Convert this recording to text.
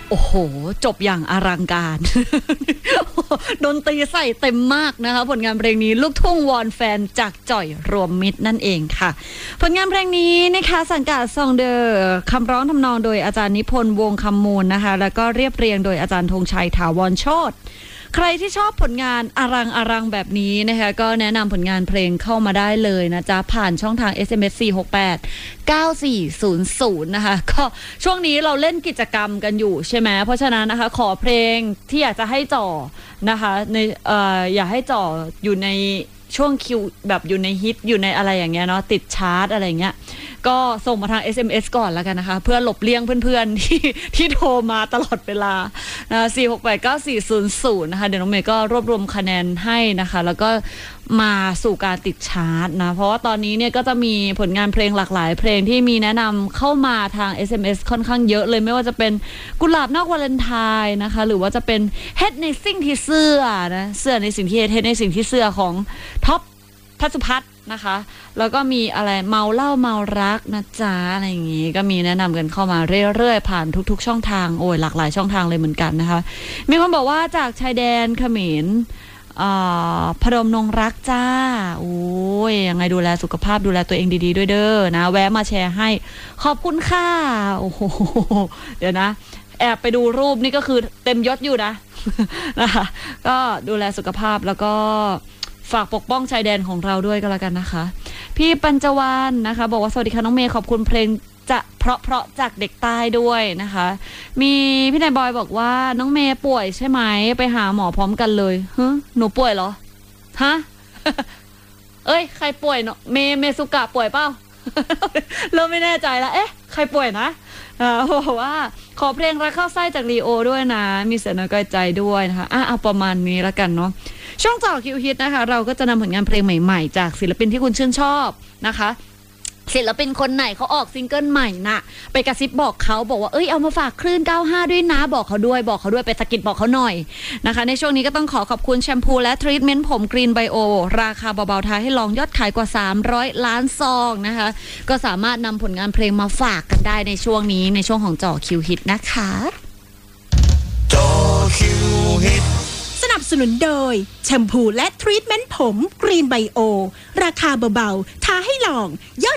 โอ้โหจบอย่างอลังการ ดนตรีใส่เต็มมากนะคะผลงานเพลงนี้ลูกทุ่งวอนแฟนจากจ่อยรวมมิตรนั่นเองค่ะผลงานเพลงนี้นะคะสังกัดซองเดอร์คำร้องทำนองโดยอาจารย์นิพนธ์วงคำมูลนะคะแล้วก็เรียบเรียงโดยอาจารย์ธงชัยถาวรโชติใครที่ชอบผลงานอลังแบบนี้นะคะก็แนะนำผลงานเพลงเข้ามาได้เลยนะจ๊ะผ่านช่องทาง SMS 468 9400นะคะก็ช่วงนี้เราเล่นกิจกรรมกันอยู่ใช่ไหมเพราะฉะนั้นนะคะขอเพลงที่อยากจะให้จ่อนะคะในอยากให้จ่ออยู่ในช่วงคิวแบบอยู่ในฮิตอยู่ในอะไรอย่างเงี้ยเนาะติดชาร์ตอะไรเงี้ยก็ส่งมาทาง SMS ก่อนแล้วกันนะคะเพื่อหลบเลี่ยงเพื่อนๆที่โทรมาตลอดเวลา4689400นะคะเดี๋ยวน้องเมย์ก็รวบรวมคะแนนให้นะคะแล้วก็มาสู่การติดชาร์ตนะเพราะว่าตอนนี้เนี่ยก็จะมีผลงานเพลงหลากหลายเพลงที่มีแนะนำเข้ามาทาง SMS ค่อนข้างเยอะเลยไม่ว่าจะเป็นกุหลาบนอกวาเลนไทน์นะคะหรือว่าจะเป็นเฮ็ดในสิ่งที่เสื้อนะเสื้อในสิ่งที่เฮ็ดในสิ่งที่เสื้อของท็อปทัศพัฒน์นะคะแล้วก็มีอะไรเมาเหล้าเมารักนะจ๊ะอะไรอย่างงี้ก็มีแนะนำกันเข้ามาเรื่อยๆผ่านทุกๆช่องทางโอ้ยหลากหลายช่องทางเลยเหมือนกันนะคะมีคนบอกว่าจากชายแดนเขมรพนมนงรักจ้าโอ้ยยังไงดูแลสุขภาพดูแลตัวเองดีๆด้วยเด้อนะแวะมาแชร์ให้ขอบคุณค่ะโอ้โหเดี๋ยวนะแอบไปดูรูปนี่ก็คือเต็มยศอยู่นะ นะคะก็ดูแลสุขภาพแล้วก็ฝากปกป้องชายแดนของเราด้วยก็แล้วกันนะคะพี่ปัญจวรรณนะคะบอกว่าสวัสดีค่ะน้องเมย์ขอบคุณเพลงจะเพราะจากเด็กใต้ด้วยนะคะมีพี่นายบอยบอกว่าน้องเมย์ป่วยใช่ไหมไปหาหมอพร้อมกันเลยฮะหนูป่วยเหรอฮะ เอ้ยใครป่วยเนาะเมสุกะป่วยเปล่า เริ่มไม่แน่ใจแล้วเอ๊ะใครป่วยนะบอกว่าขอเพลงรักเข้าไส้จากลีโอด้วยนะมีเสียงน้อยกายใจด้วยนะคะเอาประมาณนี้แล้วกันเนาะช่วงต่อคิวฮิตนะคะเราก็จะนำผลงานเพลงใหม่ๆจากศิลปินที่คุณชื่นชอบนะคะศิลปินคนไหนเขาออกซิงเกิลใหม่นะไปกระซิบบอกเขาบอกว่าเอ้ยเอามาฝากคลื่น95ด้วยนะบอกเขาด้วยไปสะกิดบอกเขาหน่อยนะคะในช่วงนี้ก็ต้องขอบคุณแชมพูและทรีทเมนต์ผมกรีนไบโอราคาเบาๆทาให้ลองยอดขายกว่า300ล้านซองนะคะก็สามารถนำผลงานเพลงมาฝากกันได้ในช่วงนี้ในช่วงของจ่อคิวฮิตนะคะจ่อคิวฮิตสนับสนุนโดยแชมพูและทรีทเมนต์ผมกรีนไบโอราคาเบาๆทาให้ลองยอด